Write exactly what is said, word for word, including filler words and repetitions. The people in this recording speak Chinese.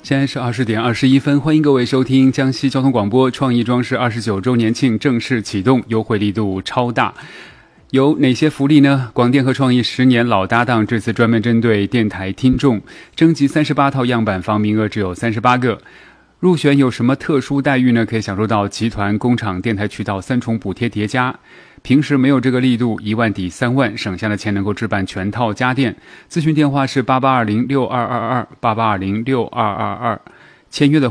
现在是二十点二十一分，欢迎各位收听江西交通广播创意装饰二十九周年庆正式启动，优惠力度超大。有哪些福利呢？广电和创意十年老搭档，这次专门针对电台听众征集三十八套样板房，名额只有三十八个。入选有什么特殊待遇呢？可以享受到集团、工厂、电台渠道三重补贴叠加。平时没有这个力度，一万抵三万，省下的钱能够置办全套家电。咨询电话是八八二零六二二二八八二零六二二二，签约的